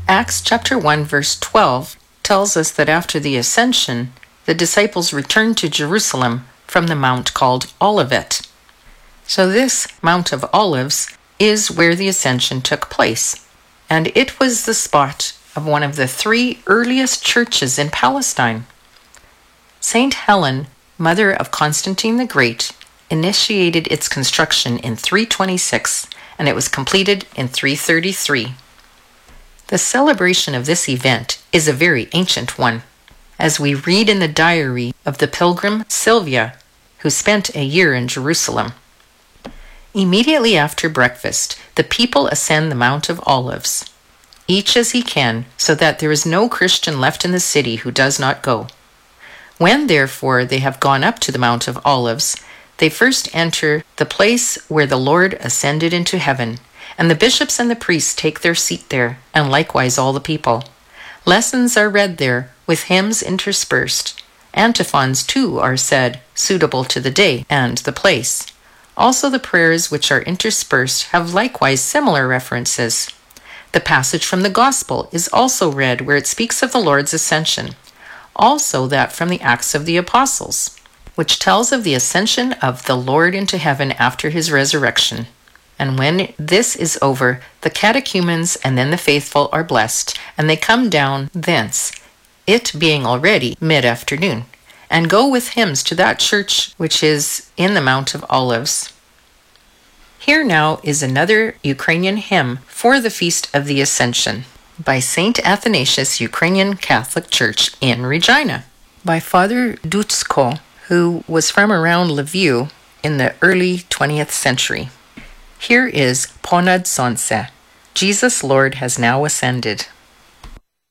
Acts chapter 1 verse 12 tells us that after the ascension, the disciples returned to Jerusalem from the mount called Olivet. So this Mount of Olives is where the ascension took place, and it was the spot of one of the 3 earliest churches in Palestine. Saint Helen, mother of Constantine the Great, initiated its construction in 326, and it was completed in 333. The celebration of this event is a very ancient one, as we read in the diary of the pilgrim Sylvia, who spent a year in Jerusalem. Immediately after breakfast, the people ascend the Mount of Olives, each as he can, so that there is no Christian left in the city who does not go. When, therefore, they have gone up to the Mount of Olives, they first enter the place where the Lord ascended into heaven, and the bishops and the priests take their seat there, and likewise all the people. Lessons are read there, with hymns interspersed. Antiphons, too, are said, suitable to the day and the place. Also the prayers which are interspersed have likewise similar references. The passage from the Gospel is also read where it speaks of the Lord's ascension. Also that from the Acts of the Apostles, which tells of the ascension of the Lord into heaven after his resurrection. And when this is over, the catechumens and then the faithful are blessed, and they come down thence, it being already mid-afternoon, and go with hymns to that church which is in the Mount of Olives. Here now is another Ukrainian hymn for the Feast of the Ascension by St. Athanasius Ukrainian Catholic Church in Regina, by Father Dutsko, who was from around Lviv in the early 20th century. Here is Ponad Sonce, Jesus Lord has now ascended.